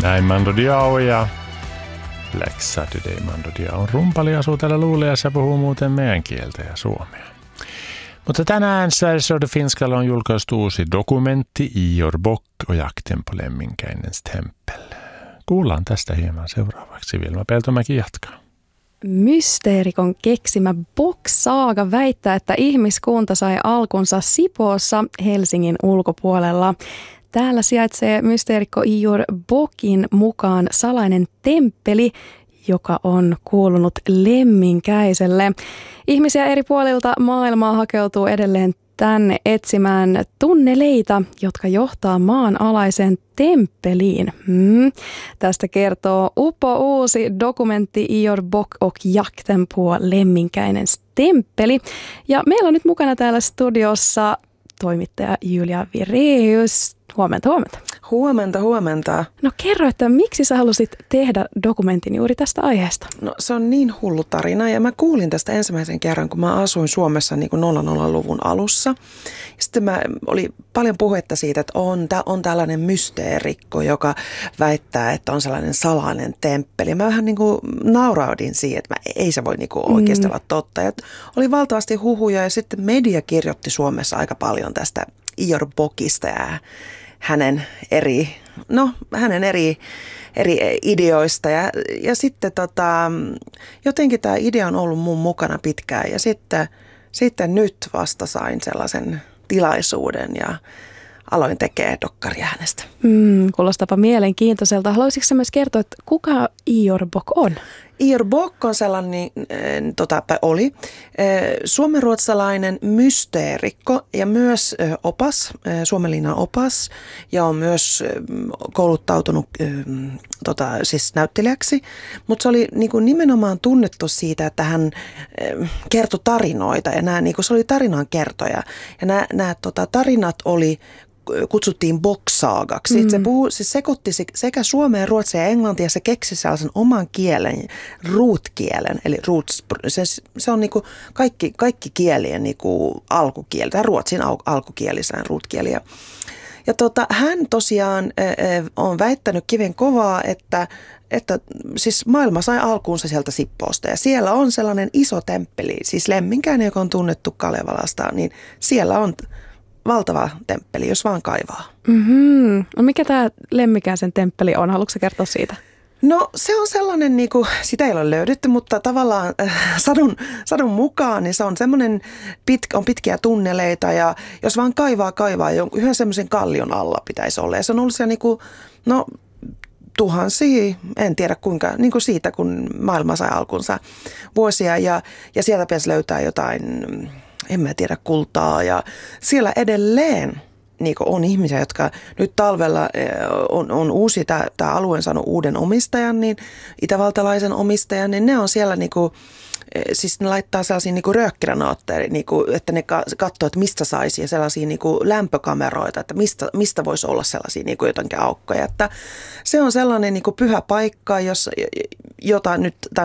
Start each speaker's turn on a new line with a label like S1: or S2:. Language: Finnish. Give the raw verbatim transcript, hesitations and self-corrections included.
S1: Näin Mando Diao ja Black Saturday. Mando Diao on rumpali, asuu täällä Luuleassa ja puhuu muuten meidän kieltä ja suomea. Mutta tänään Sveriges Radio Finskalla on julkaistu uusi dokumentti Ior Bock och jakten på Lemminkäinens tempel. Kuullaan tästä hieman seuraavaksi. Vilma Peltomäki jatkaa.
S2: Mysteerikon keksimä Bock-saaga väittää, että ihmiskunta sai alkunsa Sipoossa Helsingin ulkopuolella. Täällä sijaitsee mysteerikko Ior Bockin mukaan salainen temppeli, joka on kuulunut Lemminkäiselle. Ihmisiä eri puolilta maailmaa hakeutuu edelleen tänne etsimään tunneleita, jotka johtaa maanalaiseen temppeliin. Hmm. Tästä kertoo upo uusi dokumentti Ior Bock och jakten på Lemminkäinens temppeli. Ja meillä on nyt mukana täällä studiossa toimittaja Julia Vireus. Huomenta, huomenta.
S3: Huomenta, huomenta.
S2: No kerro, että miksi sä halusit tehdä dokumentin juuri tästä aiheesta?
S3: No se on niin hullu tarina ja mä kuulin tästä ensimmäisen kerran, kun mä asuin Suomessa niin kuin nolla nolla luvun alussa. Sitten mä oli paljon puhetta siitä, että on, on tällainen mysteerikko, joka väittää, että on sellainen salainen temppeli. Mä vähän niin kuin nauraudin siihen, että mä, ei se voi niin kuin oikeasti mm. olla totta. Ja oli valtavasti huhuja ja sitten media kirjoitti Suomessa aika paljon tästä Ior Bockista ja hänen eri, no, hänen eri, eri ideoista ja, ja sitten tota, jotenkin tämä idea on ollut mun mukana pitkään ja sitten, sitten nyt vasta sain sellaisen tilaisuuden ja aloin tekemään dokkaria hänestä.
S2: Mm, kuulostaapa mielenkiintoiselta. Haluaisitko sä myös kertoa, että kuka Ior Bock on?
S3: Ior Bock on sellainen, tota, tai oli, suomenruotsalainen mysteerikko ja myös opas, Suomenlinnan opas, ja on myös kouluttautunut tota, siis näyttelijäksi, mutta se oli niin kuin nimenomaan tunnettu siitä, että hän kertoi tarinoita, ja nämä, niin kuin, se oli tarinan kertoja, ja nämä, nämä tota, tarinat oli kutsuttiin Bock-saagaksi. Mm. Se, puhui, se sekoitti sekä suomea, ruotsia ja englantia ja se keksi sellaisen oman kielen, root-kielen, eli roots, se, se on niinku kaikki, kaikki kielien niinku alkukieli, tai ruotsin al, alkukielisenä root-kieli. Ja, ja tota, hän tosiaan äh, on väittänyt kiven kovaa, että, että siis maailma sai alkuunsa sieltä Sippoosta ja siellä on sellainen iso temppeli, siis Lemminkäinen, joka on tunnettu Kalevalasta, niin siellä on valtava temppeli, jos vaan kaivaa.
S2: Mm-hmm. No mikä tämä Lemminkäisen temppeli on? Haluatko kertoa siitä?
S3: No se on sellainen, niin kuin, sitä ei ole löydetty, mutta tavallaan äh, sadun, sadun mukaan niin se on semmoinen, pit, on pitkiä tunneleita ja jos vaan kaivaa, kaivaa, yhden semmoisen kallion alla pitäisi olla. Ja se on ollut siellä niin kuin, no tuhansia, en tiedä kuinka, niin kuin siitä kun maailma sai alkunsa vuosia ja, ja sieltä pitäisi löytää jotain, en mä tiedä, kultaa ja siellä edelleen niin on ihmisiä, jotka nyt talvella on, on uusi, tämä alue on saanut uuden omistajan, niin itävaltalaisen omistajan, niin ne on siellä niin kuin, siis ne laittaa sellaisia niin kuin röökkiranaatteja, niin kuin, että ne katsoo, että mistä saisi ja sellaisia niin kuin lämpökameroita, että mistä, mistä voisi olla sellaisia niin kuin jotenkin aukkoja. Että se on sellainen niin kuin pyhä paikka, jos, jota nyt